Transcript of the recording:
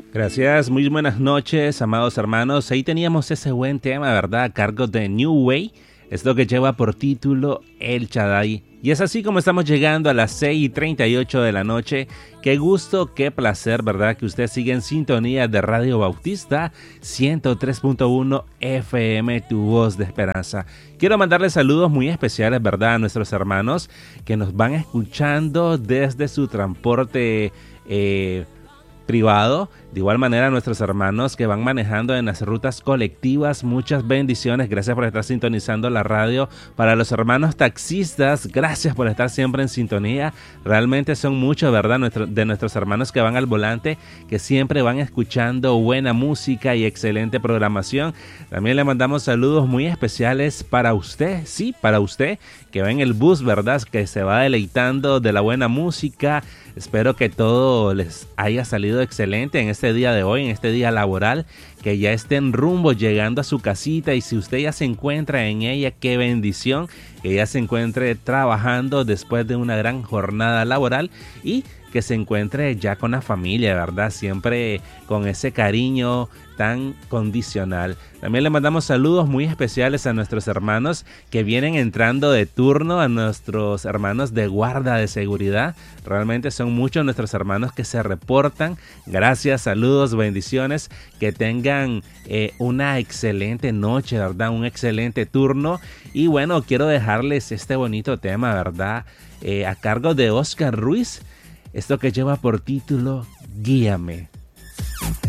Gracias, muy buenas noches, amados hermanos. Ahí teníamos ese buen tema, ¿verdad? A cargo de New Way. Es lo que lleva por título El Shaddai. Y es así como estamos llegando a las 6:38 de la noche. Qué gusto, qué placer, ¿verdad? Que usted siga en sintonía de Radio Bautista 103.1 FM, tu voz de esperanza. Quiero mandarles saludos muy especiales, ¿verdad? A nuestros hermanos que nos van escuchando desde su transporte privado. De igual manera a nuestros hermanos que van manejando en las rutas colectivas, muchas bendiciones, gracias por estar sintonizando la radio. Para los hermanos taxistas, gracias por estar siempre en sintonía. Realmente son muchos, ¿verdad? De nuestros hermanos que van al volante, que siempre van escuchando buena música y excelente programación. También le mandamos saludos muy especiales para usted, sí, para usted que va en el bus, ¿verdad? Que se va deleitando de la buena música. Espero que todo les haya salido excelente en este día de hoy, en este día laboral, que ya estén rumbo llegando a su casita, y si usted ya se encuentra en ella, qué bendición, que ya se encuentre trabajando después de una gran jornada laboral y que se encuentre ya con la familia, ¿verdad? Siempre con ese cariño tan condicional. También le mandamos saludos muy especiales a nuestros hermanos que vienen entrando de turno, a nuestros hermanos de guarda de seguridad. Realmente son muchos nuestros hermanos que se reportan. Gracias, saludos, bendiciones. Que tengan una excelente noche, ¿verdad? Un excelente turno. Y bueno, quiero dejarles este bonito tema, ¿verdad? A cargo de Oscar Ruiz. Esto que lleva por título Guíame.